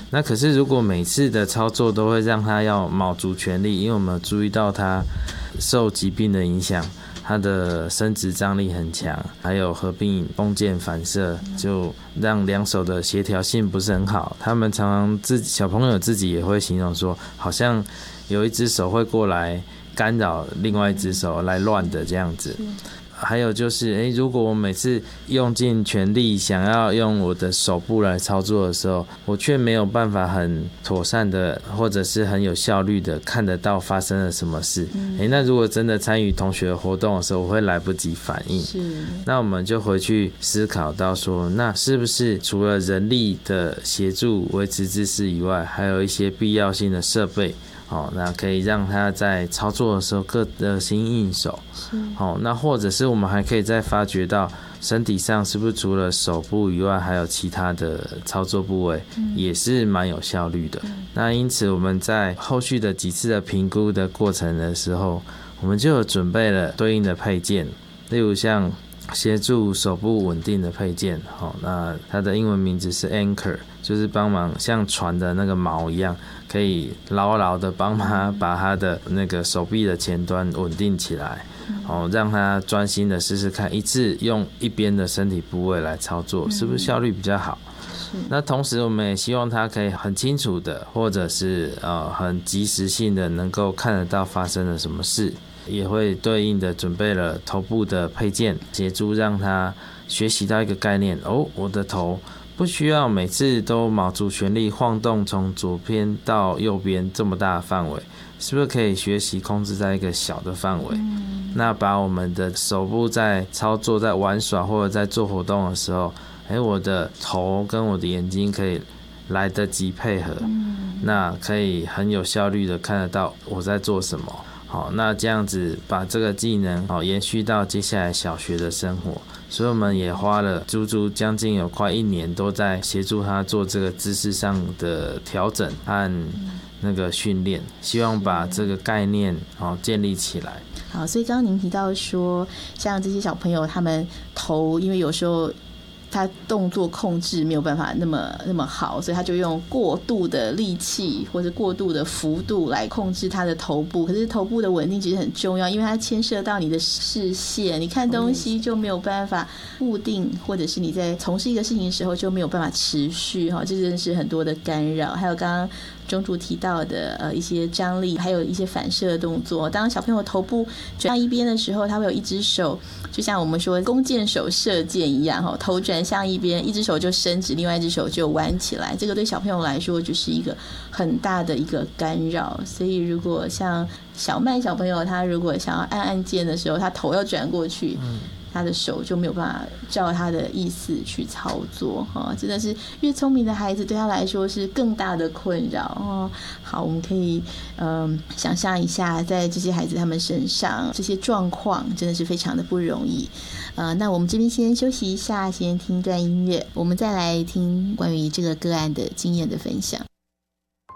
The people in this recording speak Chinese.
那可是如果每次的操作都会让他要卯足全力，因为我们注意到他受疾病的影响，他的生殖张力很强，还有合并弓箭反射，就让两手的协调性不是很好。他们常常小朋友自己也会形容说，好像有一只手会过来干扰另外一只手来乱的这样子。还有就是如果我每次用尽全力想要用我的手部来操作的时候，我却没有办法很妥善的或者是很有效率的看得到发生了什么事，那如果真的参与同学活动的时候，我会来不及反应。那我们就回去思考到说，那是不是除了人力的协助维持姿势以外，还有一些必要性的设备，那可以让他在操作的时候更得心应手。那或者是我们还可以再发掘到身体上是不是除了手部以外，还有其他的操作部位，也是蛮有效率的。那因此我们在后续的几次的评估的过程的时候，我们就有准备了对应的配件，例如像协助手部稳定的配件，那它的英文名字是 Anchor， 就是帮忙像船的那个锚一样，可以牢牢的帮他把他的那个手臂的前端稳定起来，让他专心的试试看，一次用一边的身体部位来操作，是不是效率比较好？那同时我们也希望他可以很清楚的，或者是很及时性的能够看得到发生了什么事，也会对应的准备了头部的配件，协助让他学习到一个概念，我的头不需要每次都卯足全力晃动从左边到右边这么大的范围，是不是可以学习控制在一个小的范围？那把我们的手部在操作、在玩耍或者在做活动的时候，我的头跟我的眼睛可以来得及配合，那可以很有效率的看得到我在做什么。那这样子把这个技能延续到接下来小学的生活，所以我们也花了足足将近有快1年都在协助他做这个知识上的调整和那个训练，希望把这个概念建立起来。 好，所以刚刚您提到说，像这些小朋友他们头因为有时候他动作控制没有办法那么好，所以他就用过度的力气或者过度的幅度来控制他的头部。可是头部的稳定其实很重要，因为它牵涉到你的视线，你看东西就没有办法固定，或者是你在从事一个事情的时候就没有办法持续，这真的是很多的干扰。还有刚刚中主提到的一些张力，还有一些反射的动作。当小朋友头部转向一边的时候，他会有一只手就像我们说弓箭手射箭一样，头转向一边，一只手就伸直，另外一只手就弯起来，这个对小朋友来说就是一个很大的一个干扰。所以如果像小麦小朋友，他如果想要按键的时候，他头要转过去，他的手就没有办法照他的意思去操作，真的是越聪明的孩子对他来说是更大的困扰。好，我们可以想象一下，在这些孩子他们身上这些状况真的是非常的不容易。那我们这边先休息一下，先听一段音乐，我们再来听关于这个个案的经验的分享。